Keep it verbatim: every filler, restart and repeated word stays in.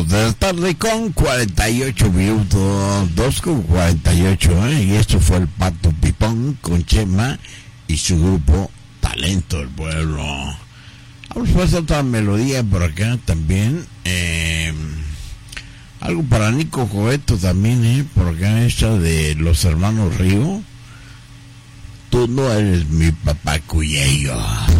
dos de la tarde con cuarenta y ocho minutos, dos con cuarenta y ocho, ¿eh? Y esto fue el Pato Pipón con Chema y su grupo Talento del Pueblo. Vamos a hacer otra melodía por acá también, eh, algo para Nico Coeto también, ¿eh? Por acá esta de los hermanos Río. Tú no eres mi papá Cuyello.